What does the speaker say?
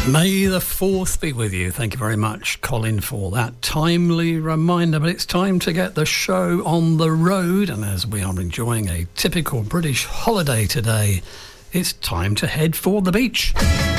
May the 4th be with you. Thank you very much, Colin, for that timely reminder. But it's time to get the show on the road. And as we are enjoying a typical British holiday today, it's time to head for the beach.